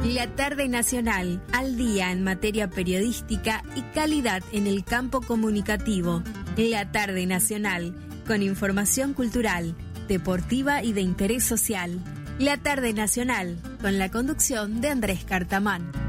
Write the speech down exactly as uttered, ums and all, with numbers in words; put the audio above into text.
La tarde nacional, al día en materia periodística y calidad en el campo comunicativo. La tarde nacional, con información cultural, deportiva y de interés social. La tarde nacional, con la conducción de Andrés Cartamán.